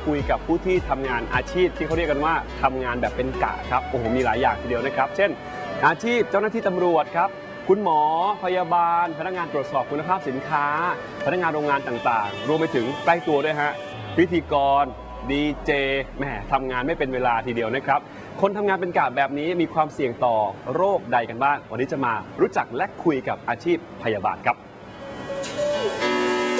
คุยกับผู้ที่ทำงานอาชีพที่เขาเรียกกันว่าทำงานแบบเป็นกะครับโอ้โหมีหลายอย่างทีเดียวนะครับเช่นอาชีพเจ้าหน้าที่ตำรวจครับคุณหมอพยาบาลพนักงานตรวจสอบคุณภาพสินค้าพนักงานโรงงานต่างๆรวมไปถึงใกล้ตัวด้วยฮะพิธีกรดีเจแหมทำงานไม่เป็นเวลาทีเดียวนะครับคนทำงานเป็นกะแบบนี้มีความเสี่ยงต่อโรคใดกันบ้างวันนี้จะมารู้จักและคุยกับอาชีพพยาบาลครับ